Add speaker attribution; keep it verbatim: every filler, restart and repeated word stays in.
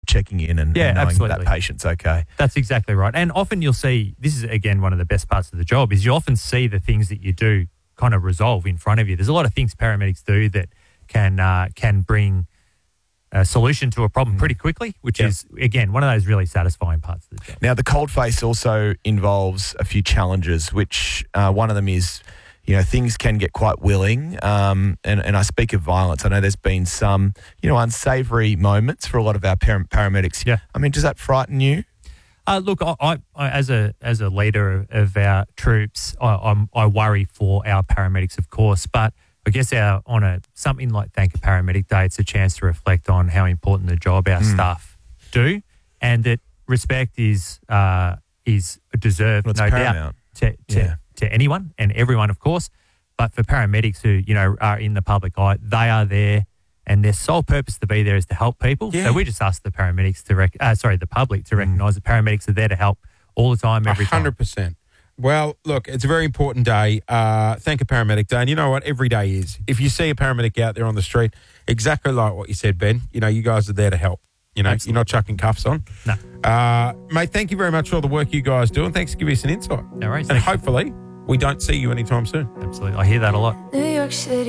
Speaker 1: checking in and,
Speaker 2: Yeah,
Speaker 1: and knowing
Speaker 2: absolutely.
Speaker 1: that patient's okay.
Speaker 2: That's exactly right. And often you'll see, this is again one of the best parts of the job, is you often see the things that you do kind of resolve in front of you. There's a lot of things paramedics do that can uh, can bring a solution to a problem pretty quickly, which
Speaker 1: Yep.
Speaker 2: is, again, one of those really satisfying parts of the job.
Speaker 1: Now, the cold face also involves a few challenges, which uh, one of them is, you know, things can get quite willing. Um, and, and I speak of violence. I know there's been some, you know, unsavoury moments for a lot of our par- paramedics.
Speaker 2: Yeah.
Speaker 1: I mean, does that frighten you?
Speaker 2: Uh, look, I, I, I, as a as a leader of our troops, I, I'm, I worry for our paramedics, of course. But I guess our on a something like Thank a Paramedic Day, it's a chance to reflect on how important the job our
Speaker 1: Mm.
Speaker 2: staff do, and that respect is uh, is deserved,
Speaker 1: Well, it's
Speaker 2: no
Speaker 1: paramount.
Speaker 2: doubt, to, to,
Speaker 1: Yeah.
Speaker 2: to anyone and everyone, of course. But for paramedics who you know are in the public eye, they are there. And their sole purpose to be there is to help people.
Speaker 3: Yeah.
Speaker 2: So we just ask the paramedics to, rec- uh, sorry, the public to recognise that paramedics are there to help all the time, every
Speaker 3: one hundred
Speaker 2: time.
Speaker 3: percent. Well, look, it's a very important day. Uh, thank a paramedic day. And you know what? Every day is. If you see a paramedic out there on the street, exactly like what you said, Ben, you know, you guys are there to help. You know,
Speaker 2: Absolutely.
Speaker 3: you're not chucking cuffs on.
Speaker 2: No.
Speaker 3: Uh, mate, thank you very much for all the work you guys do. And thanks for giving us an insight.
Speaker 2: No worries.
Speaker 3: And
Speaker 2: Thank you.
Speaker 3: hopefully we don't see you anytime soon.
Speaker 2: Absolutely. I hear that a lot.
Speaker 4: New York City.